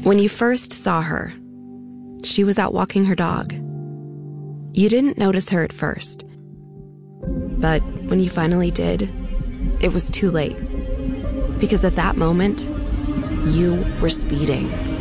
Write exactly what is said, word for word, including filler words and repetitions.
When you first saw her, she was out walking her dog. You didn't notice her at first. But when you finally did, it was too late. Because at that moment, you were speeding.